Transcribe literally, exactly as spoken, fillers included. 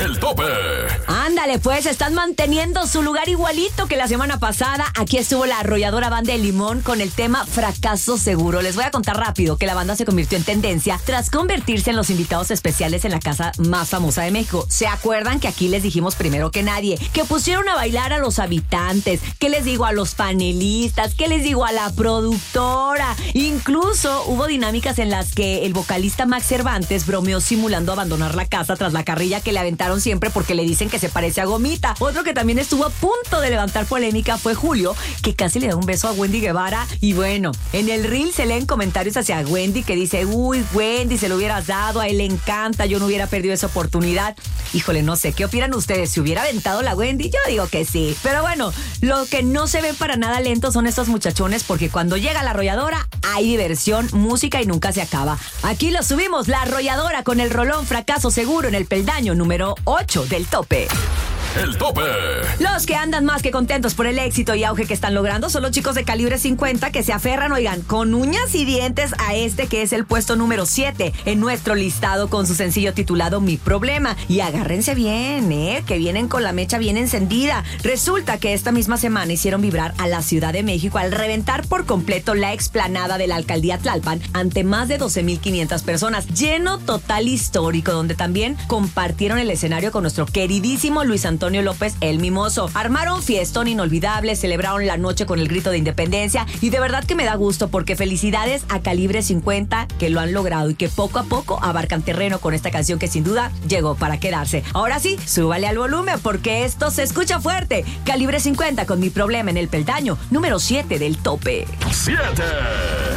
El Tope. Ándale, pues, están manteniendo su lugar igualito que la semana pasada. Aquí estuvo la arrolladora banda de Limón con el tema Fracaso Seguro. Les voy a contar rápido que la banda se convirtió en tendencia tras convertirse en los invitados especiales en la casa más famosa de México. ¿Se acuerdan que aquí les dijimos primero que nadie que pusieron a bailar a los habitantes? ¿Qué les digo a los panelistas? ¿Qué les digo a la productora? Incluso hubo dinámicas en las que el vocalista Max Cervantes bromeó simulando abandonar la casa tras la carrilla que le aventaron siempre porque le dicen que se parece a Gomita. Otro que también estuvo a punto de levantar polémica fue Julio, que casi le da un beso a Wendy Guevara. Y bueno, en el reel se leen comentarios hacia Wendy que dice: uy, Wendy, se lo hubieras dado, a él le encanta, yo no hubiera perdido esa oportunidad. Híjole, no sé, ¿qué opinan ustedes? ¿Si hubiera aventado la Wendy? Yo digo que sí. Pero bueno, lo que no se ve para nada lento son estos muchachones, porque cuando llega la arrolladora hay diversión, música y nunca se acaba. Aquí lo subimos, la arrolladora con el rolón Fracaso Seguro en el peldaño número ocho del Tope. El Tope. Los que andan más que contentos por el éxito y auge que están logrando son los chicos de Calibre cincuenta, que se aferran, oigan, con uñas y dientes a este que es el puesto número siete en nuestro listado con su sencillo titulado Mi Problema. Y agárrense bien, ¿eh? Que vienen con la mecha bien encendida. Resulta que esta misma semana hicieron vibrar a la Ciudad de México al reventar por completo la explanada de la alcaldía Tlalpan ante más de doce mil quinientas personas. Lleno total histórico, donde también compartieron el escenario con nuestro queridísimo Luis Antonio Antonio López, el Mimoso. Armaron fiestón inolvidable, celebraron la noche con el grito de independencia y de verdad que me da gusto, porque felicidades a Calibre cincuenta, que lo han logrado y que poco a poco abarcan terreno con esta canción que sin duda llegó para quedarse. Ahora sí, súbale al volumen porque esto se escucha fuerte. Calibre cincuenta con Mi Problema en el peldaño número siete del Tope. siete.